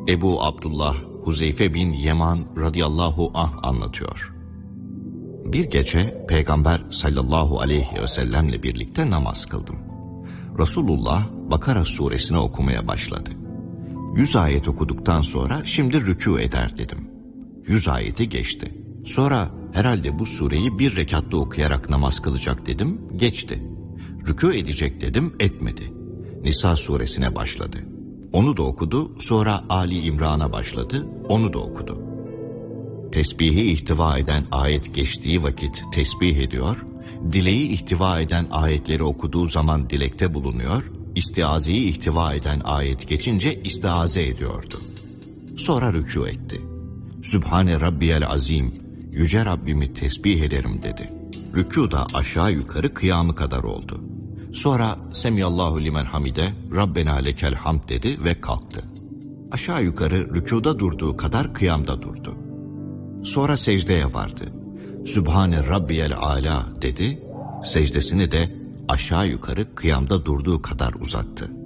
Ebu Abdullah Huzeyfe bin Yeman radıyallahu anh anlatıyor. Bir gece Peygamber sallallahu aleyhi ve sellemle birlikte namaz kıldım. Resulullah Bakara suresini okumaya başladı. 100 ayet okuduktan sonra şimdi rükû eder dedim. 100 ayeti geçti. Sonra herhalde bu sureyi bir rekatta okuyarak namaz kılacak dedim, geçti. Rükû edecek dedim, etmedi. Nisa suresine başladı. Onu da okudu, sonra Ali İmran'a başladı, onu da okudu. Tesbihi ihtiva eden ayet geçtiği vakit tesbih ediyor, dileği ihtiva eden ayetleri okuduğu zaman dilekte bulunuyor, istiazeyi ihtiva eden ayet geçince istiaze ediyordu. Sonra rükû etti. Sübhane Rabbiyel Azim, Yüce Rabbimi tesbih ederim dedi. Rükû da aşağı yukarı kıyamı kadar oldu. Sonra Semiyallahu limen hamide, Rabbena lekel hamd dedi ve kalktı. Aşağı yukarı rükûda durduğu kadar kıyamda durdu. Sonra secdeye vardı. Sübhane Rabbiyel Ala dedi, secdesini de aşağı yukarı kıyamda durduğu kadar uzattı.